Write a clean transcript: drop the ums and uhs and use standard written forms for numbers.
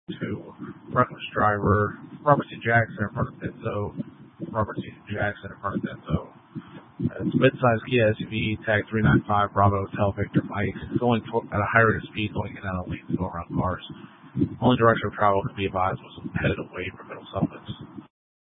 2. Reckless driver. Robert C. Jackson in front of Denso. Robert C. Jackson in front of Denso. It's a mid-sized Kia SUV, tag 395 Bravo Hotel Victor Mike. It's going at a high rate of speed, going in and out of lanes to go around cars. Only direction of travel can be advised was headed away from middle suburbs.